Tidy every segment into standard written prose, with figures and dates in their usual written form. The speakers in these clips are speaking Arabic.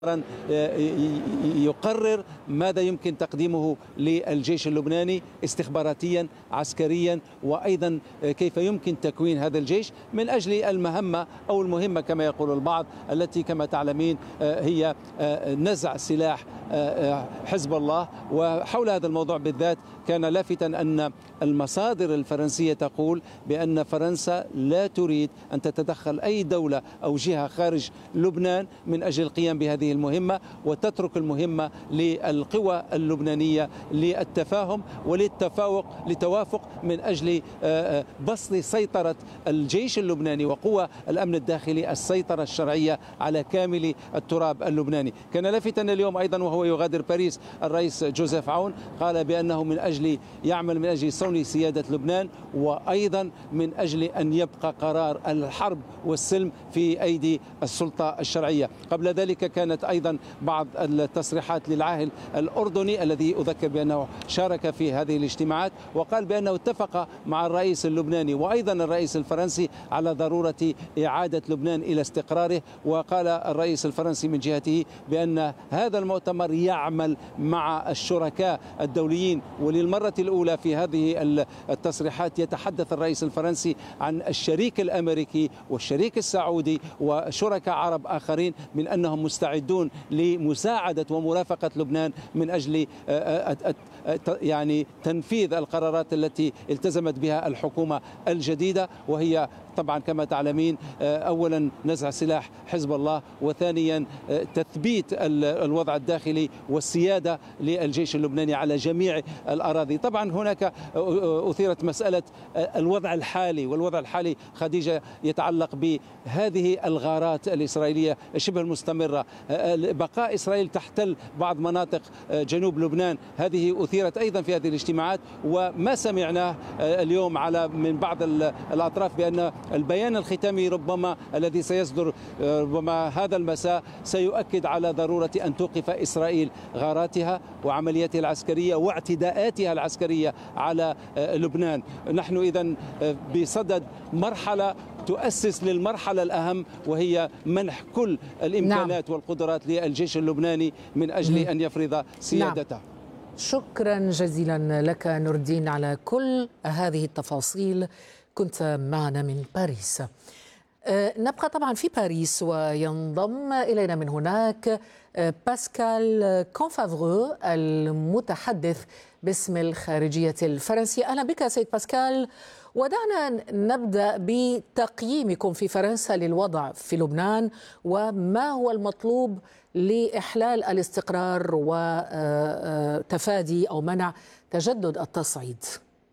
يقرر ماذا يمكن تقديمه للجيش اللبناني استخباراتيا عسكريا، وأيضا كيف يمكن تكوين هذا الجيش من أجل المهمة أو المهمة كما يقول البعض، التي كما تعلمين هي نزع سلاح حزب الله. وحول هذا الموضوع بالذات كان لافتا أن المصادر الفرنسية تقول بأن فرنسا لا تريد أن تتدخل أي دولة أو جهة خارج لبنان من أجل القيام بهذه المهمة، وتترك المهمة للقوى اللبنانية للتفاهم لتوافق من أجل بسط سيطرة الجيش اللبناني وقوى الأمن الداخلي السيطرة الشرعية على كامل التراب اللبناني. كان لافتا اليوم أيضا وهو يغادر باريس الرئيس جوزيف عون قال بأنه يعمل من أجل صون سيادة لبنان، وأيضا من أجل أن يبقى قرار الحرب والسلم في أيدي السلطة الشرعية. قبل ذلك كانت أيضا بعض التصريحات للعاهل الأردني الذي أذكر بأنه شارك في هذه الاجتماعات، وقال بأنه اتفق مع الرئيس اللبناني وأيضا الرئيس الفرنسي على ضرورة إعادة لبنان إلى استقراره. وقال الرئيس الفرنسي من جهته بأن هذا المؤتمر يعمل مع الشركاء الدوليين، وللمرة الأولى في هذه التصريحات يتحدث الرئيس الفرنسي عن الشريك الأمريكي والشريك السعودي وشركاء عرب آخرين من أنهم مستعدون لمساعدة ومرافقة لبنان من أجل تنفيذ القرارات التي التزمت بها الحكومة الجديدة، وهي طبعا كما تعلمين أولا نزع سلاح حزب الله، وثانيا تثبيت الوضع الداخلي والسيادة للجيش اللبناني على جميع الأراضي. طبعا هناك أثيرت مسألة الوضع الحالي، والوضع الحالي خديجة يتعلق بهذه الغارات الإسرائيلية شبه المستمرة، بقاء إسرائيل تحتل بعض مناطق جنوب لبنان، هذه أثيرت أيضا في هذه الاجتماعات. وما سمعناه اليوم من بعض الأطراف بأن البيان الختامي ربما الذي سيصدر ربما هذا المساء سيؤكد على ضرورة أن توقف إسرائيل غاراتها وعملياتها العسكرية واعتداءاتها العسكرية على لبنان. نحن إذن بصدد مرحلة تؤسس للمرحلة الأهم، وهي منح كل الإمكانات والقدرات للجيش اللبناني من أجل أن يفرض سيادته. شكرا جزيلا لك نور الدين على كل هذه التفاصيل، كنت معنا من باريس. نبقى طبعا في باريس وينضم إلينا من هناك باسكال كونفافرو المتحدث باسم الخارجية الفرنسية. أهلا بك سيد باسكال، ودعنا نبدأ بتقييمكم في فرنسا للوضع في لبنان، وما هو المطلوب لإحلال الاستقرار وتفادي أو منع تجدد التصعيد.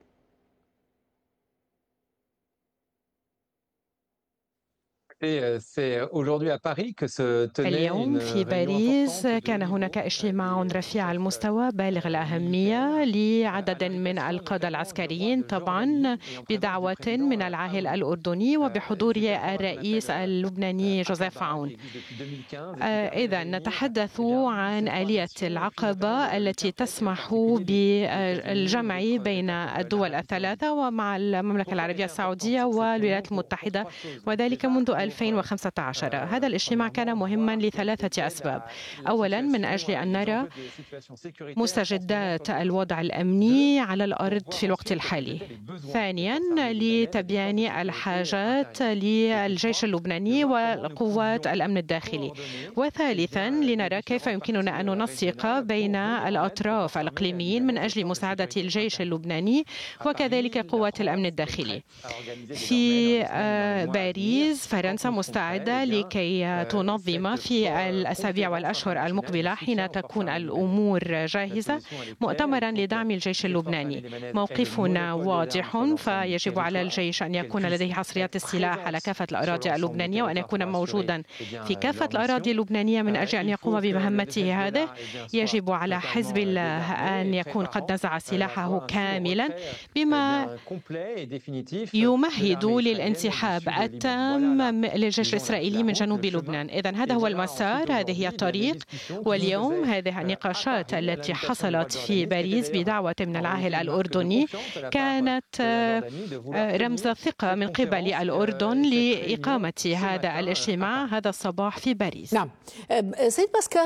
اليوم في باريس كان هناك اجتماع رفيع المستوى بالغ الأهمية لعدد من القادة العسكريين، طبعا بدعوة من العاهل الأردني وبحضور الرئيس اللبناني جوزيف عون. إذا نتحدث عن آلية العقبة التي تسمح بالجمع بين الدول الثلاثة ومع المملكة العربية السعودية والولايات المتحدة، وذلك منذ 2015. هذا الاجتماع كان مهما لثلاثة أسباب. أولا من أجل أن نرى مستجدات الوضع الأمني على الأرض في الوقت الحالي. ثانيا لتبيان الحاجات للجيش اللبناني وقوات الأمن الداخلي. وثالثا لنرى كيف يمكننا أن ننسق بين الأطراف الإقليميين من أجل مساعدة الجيش اللبناني وكذلك قوات الأمن الداخلي. في باريس فرنسا مستعدة لكي تنظم في الأسابيع والأشهر المقبلة حين تكون الأمور جاهزة مؤتمرا لدعم الجيش اللبناني. موقفنا واضح، فيجب على الجيش أن يكون لديه حصريات السلاح على كافة الأراضي اللبنانية وأن يكون موجودا في كافة الأراضي اللبنانية من أجل أن يقوم بمهمته هذه. يجب على حزب الله أن يكون قد نزع سلاحه كاملا بما يمهد للانسحاب التام للجيش الإسرائيلي من جنوب لبنان. إذن هذا هو المسار، هذه هي الطريق. واليوم هذه النقاشات التي حصلت في باريس بدعوة من العاهل الأردني كانت رمز ثقة من قبل الأردن لإقامة هذا الاجتماع هذا الصباح في باريس. نعم سيد باسكال،